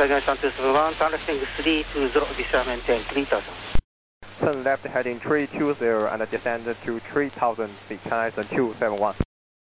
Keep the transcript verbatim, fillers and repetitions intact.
China two seven one, turn left heading three two zero, descend maintain three thousand. Turn left heading three two zero and descend to three thousand feet, China two seven one.